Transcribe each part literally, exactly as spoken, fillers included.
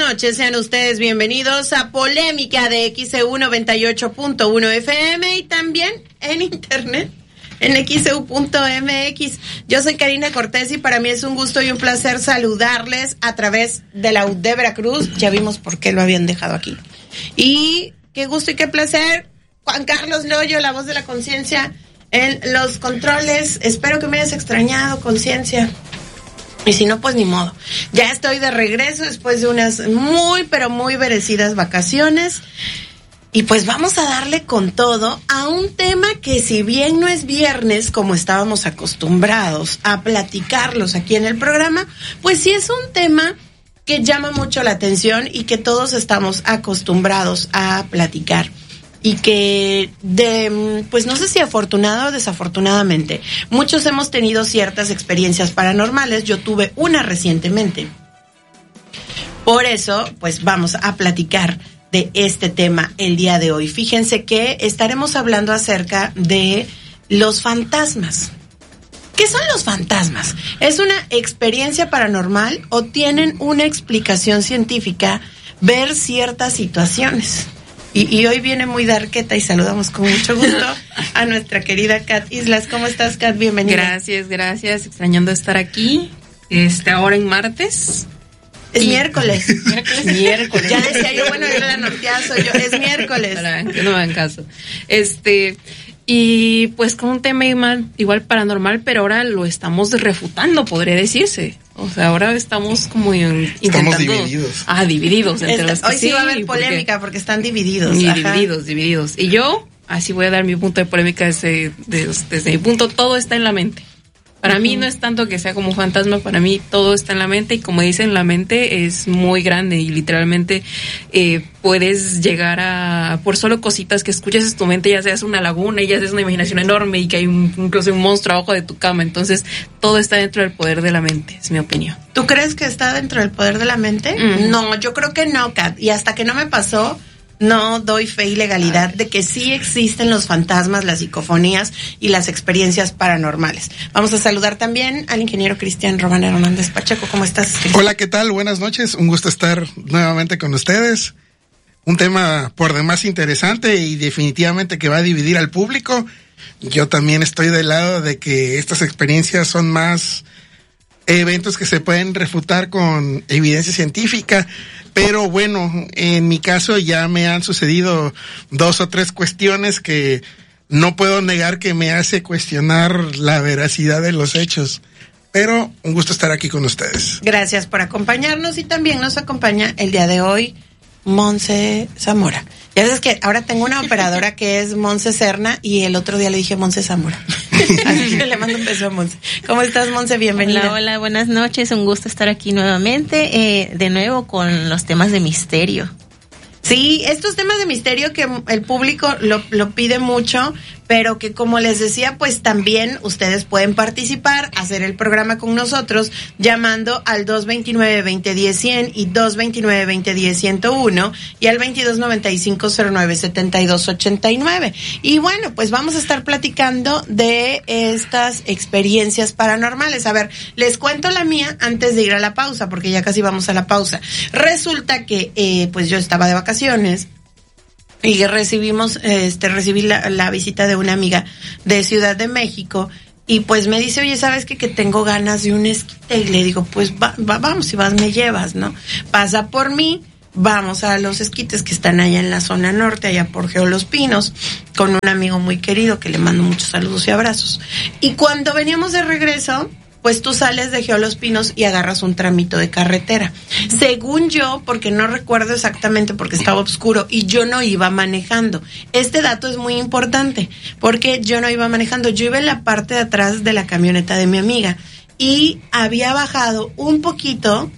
noches, sean ustedes bienvenidos a Polémica de X E U noventa y ocho punto uno F M y también en internet en X E U punto M X. Yo soy Karina Cortés y para mí es un gusto y un placer saludarles a través de la U D de Veracruz. Ya vimos por qué lo habían dejado aquí. Y qué gusto y qué placer, Juan Carlos Loyo, la voz de la conciencia en los controles. Espero que me hayas extrañado, conciencia. Y si no, pues ni modo. Ya estoy de regreso después de unas muy, pero muy merecidas vacaciones. Y pues vamos a darle con todo a un tema que, si bien no es viernes, como estábamos acostumbrados a platicarlos aquí en el programa, pues sí es un tema que llama mucho la atención y que todos estamos acostumbrados a platicar. Y que, de, pues no sé si afortunado o desafortunadamente, muchos hemos tenido ciertas experiencias paranormales. Yo tuve una recientemente. Por eso, pues vamos a platicar de este tema el día de hoy. Fíjense que estaremos hablando acerca de los fantasmas. ¿Qué son los fantasmas? ¿Es una experiencia paranormal o tienen una explicación científica ver ciertas situaciones? Y, y hoy viene muy darqueta y saludamos con mucho gusto a nuestra querida Kat Islas. ¿Cómo estás, Kat? Bienvenida. Gracias, gracias. Extrañando estar aquí, este, ahora en martes. Es y... miércoles. miércoles. Miércoles. Ya decía yo, bueno, yo la norteada soy yo. Es miércoles. Para que no me hagan caso. Este, y pues con un tema igual, igual paranormal, pero ahora lo estamos refutando, podría decirse. O sea, ahora estamos como en, intentando... Estamos divididos. Ah, divididos. Entre Esta, los que hoy sí, sí va a haber polémica porque, porque están divididos. Y divididos, divididos. Y yo, así voy a dar mi punto de polémica desde, desde, desde mi punto. Todo está en la mente. Para uh-huh. mí no es tanto que sea como fantasma, para mí todo está en la mente y como dicen, la mente es muy grande y literalmente eh, puedes llegar a, por solo cositas que escuches en tu mente, ya seas una laguna y ya seas una imaginación enorme y que hay un, incluso un monstruo abajo de tu cama. Entonces todo está dentro del poder de la mente, es mi opinión. ¿Tú crees que está dentro del poder de la mente? Uh-huh. No, yo creo que no, Kat, y hasta que no me pasó, no doy fe y legalidad de que sí existen los fantasmas, las psicofonías y las experiencias paranormales. Vamos a saludar también al ingeniero Cristian Román Hernández Pacheco. ¿Cómo estás, Cristian? Hola, ¿qué tal? Buenas noches. Un gusto estar nuevamente con ustedes. Un tema por demás interesante y definitivamente que va a dividir al público. Yo también estoy del lado de que estas experiencias son más eventos que se pueden refutar con evidencia científica. Pero bueno, en mi caso ya me han sucedido dos o tres cuestiones que no puedo negar que me hace cuestionar la veracidad de los hechos. Pero un gusto estar aquí con ustedes. Gracias por acompañarnos y también nos acompaña el día de hoy Monse Zamora. Ya sabes que ahora tengo una operadora que es Monse Serna y el otro día le dije Monse Zamora. Así que le mando un beso a Monse. ¿Cómo estás, Monse? Bienvenida. Hola, hola, buenas noches. Un gusto estar aquí nuevamente, eh, de nuevo con los temas de misterio. Sí, estos temas de misterio que el público lo, lo pide mucho, pero que, como les decía, pues también ustedes pueden participar, hacer el programa con nosotros, llamando al dos veintinueve, veinte diez, cien y dos veintinueve, veinte diez, ciento uno y al veintidós noventa y cinco, cero nueve, setenta y dos ochenta y nueve. Y bueno, pues vamos a estar platicando de estas experiencias paranormales. A ver, les cuento la mía antes de ir a la pausa, porque ya casi vamos a la pausa. Resulta que, eh, pues yo estaba de vacaciones y recibimos, este, recibí la, la visita de una amiga de Ciudad de México y pues me dice, oye, ¿sabes qué? Que tengo ganas de un esquite. Y le digo, pues va, va, vamos, si vas me llevas, ¿no? Pasa por mí, vamos a los esquites que están allá en la zona norte, allá por Geo Los Pinos, con un amigo muy querido que le mando muchos saludos y abrazos. Y cuando veníamos de regreso, pues tú sales de Geo Los Pinos y agarras un tramito de carretera. Según yo, porque no recuerdo exactamente porque estaba oscuro y yo no iba manejando. Este dato es muy importante porque yo no iba manejando, yo iba en la parte de atrás de la camioneta de mi amiga y había bajado un poquito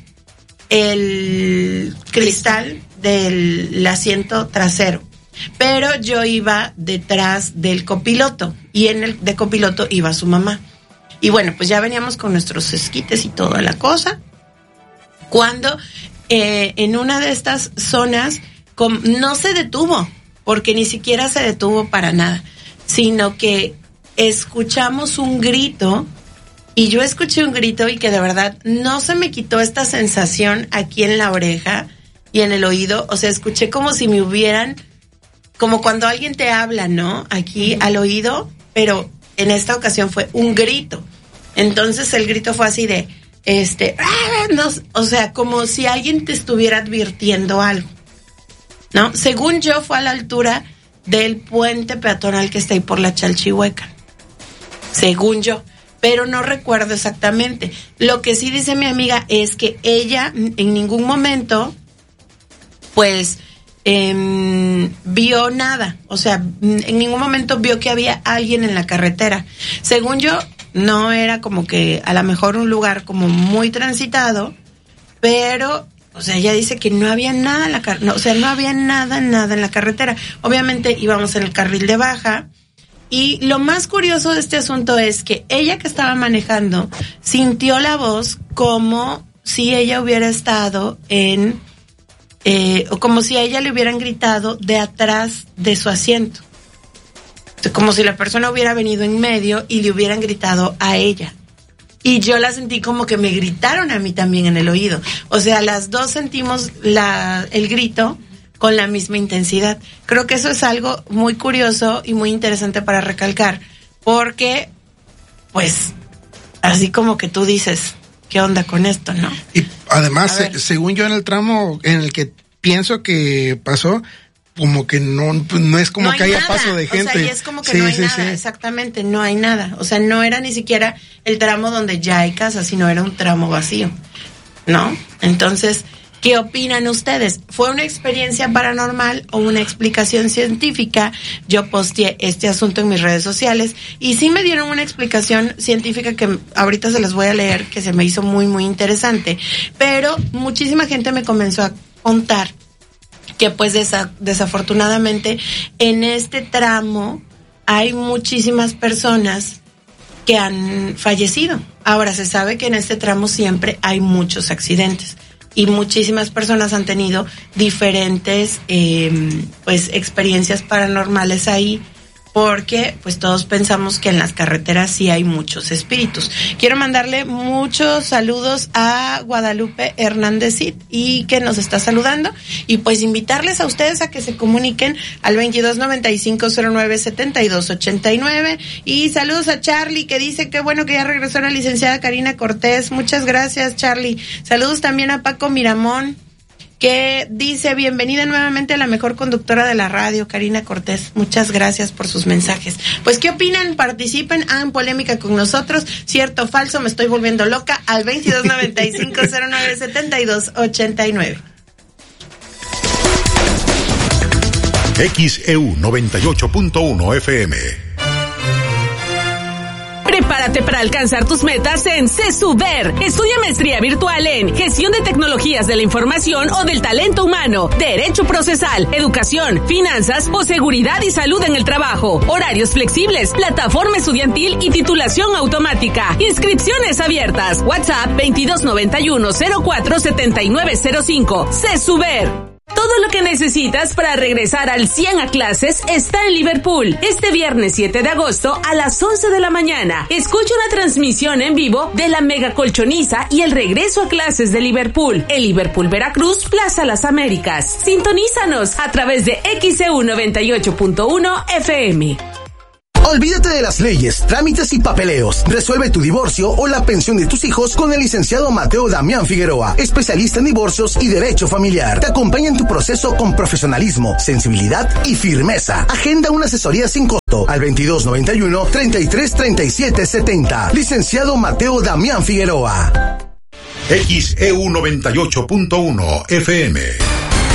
el cristal del asiento trasero. Pero yo iba detrás del copiloto y en el de copiloto iba su mamá. Y bueno, pues ya veníamos con nuestros esquites y toda la cosa, cuando eh, en una de estas zonas com, no se detuvo, porque ni siquiera se detuvo para nada, sino que escuchamos un grito, y yo escuché un grito y que de verdad no se me quitó esta sensación aquí en la oreja y en el oído, o sea, escuché como si me hubieran, como cuando alguien te habla, ¿no? Aquí al oído, pero en esta ocasión fue un grito. Entonces el grito fue así de, este, no, o sea, como si alguien te estuviera advirtiendo algo, ¿no? Según yo, fue a la altura del puente peatonal que está ahí por la Chalchihueca, según yo, pero no recuerdo exactamente. Lo que sí dice mi amiga es que ella en ningún momento, pues, eh, vio nada, o sea, en ningún momento vio que había alguien en la carretera. Según yo, no era como que a lo mejor un lugar como muy transitado, pero, o sea, ella dice que no había nada en la car- no, o sea, no había nada, nada en la carretera. Obviamente íbamos en el carril de baja, y lo más curioso de este asunto es que ella que estaba manejando sintió la voz como si ella hubiera estado en, eh, o como si a ella le hubieran gritado de atrás de su asiento. Como si la persona hubiera venido en medio y le hubieran gritado a ella. Y yo la sentí como que me gritaron a mí también en el oído. O sea, las dos sentimos la, el grito con la misma intensidad. Creo que eso es algo muy curioso y muy interesante para recalcar. Porque, pues, así como que tú dices, ¿qué onda con esto, no? Y además, se, según yo en el tramo en el que pienso que pasó, como que no, no es como no que haya nada. paso de gente. O sea, y es como que sí, no hay sí, nada, sí. exactamente, no hay nada. O sea, no era ni siquiera el tramo donde ya hay casas, sino era un tramo vacío, ¿no? Entonces, ¿qué opinan ustedes? ¿Fue una experiencia paranormal o una explicación científica? Yo posteé este asunto en mis redes sociales y sí me dieron una explicación científica que ahorita se las voy a leer, que se me hizo muy, muy interesante. Pero muchísima gente me comenzó a contar que pues desa- desafortunadamente en este tramo hay muchísimas personas que han fallecido. Ahora se sabe que en este tramo siempre hay muchos accidentes y muchísimas personas han tenido diferentes eh, pues experiencias paranormales ahí, porque pues todos pensamos que en las carreteras sí hay muchos espíritus. Quiero mandarle muchos saludos a Guadalupe Hernández y que nos está saludando, y pues invitarles a ustedes a que se comuniquen al veintidós noventa y cinco cero nueve setenta y dos ochenta y nueve. Y saludos a Charlie, que dice que bueno que ya regresó la licenciada Karina Cortés. Muchas gracias, Charlie. Saludos también a Paco Miramón, que dice, bienvenida nuevamente a la mejor conductora de la radio, Karina Cortés. Muchas gracias por sus mensajes. Pues, ¿qué opinan? Participen, hagan polémica con nosotros. Cierto o falso, me estoy volviendo loca, al veintidós noventa y cinco cero nueve setenta y dos ochenta y nueve. X E U noventa y ocho punto uno F M. Prepárate para alcanzar tus metas en CESUBER. Estudia maestría virtual en Gestión de Tecnologías de la Información o del Talento Humano, Derecho Procesal, Educación, Finanzas o Seguridad y Salud en el Trabajo. Horarios flexibles, plataforma estudiantil y titulación automática. Inscripciones abiertas. WhatsApp veintidós noventa y uno cero cuatro setenta y nueve cero cinco. CESUBER. Todo lo que necesitas para regresar al cien a clases está en Liverpool. Este viernes siete de agosto a las once de la mañana. Escucha una transmisión en vivo de la Mega Colchoniza y el regreso a clases de Liverpool. En Liverpool, Veracruz, Plaza Las Américas. Sintonízanos a través de X E U noventa y ocho punto uno F M. Olvídate de las leyes, trámites y papeleos. Resuelve tu divorcio o la pensión de tus hijos con el licenciado Mateo Damián Figueroa, especialista en divorcios y derecho familiar. Te acompaña en tu proceso con profesionalismo, sensibilidad y firmeza. Agenda una asesoría sin costo al veintidós noventa y uno treinta y tres treinta y siete setenta. Licenciado Mateo Damián Figueroa. X E U noventa y ocho punto uno F M.